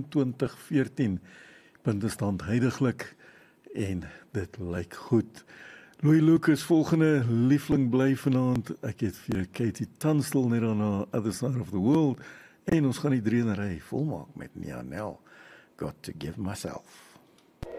in 2014. Punte stand huidiglik en dit lyk goed. Louis Lucas, volgende liefling bly vanaand. Ek het vir Katie Tunstall net aan haar Other Side of the World en ons gaan die drieënery volmaak met Nia Nel, Got to Give Myself.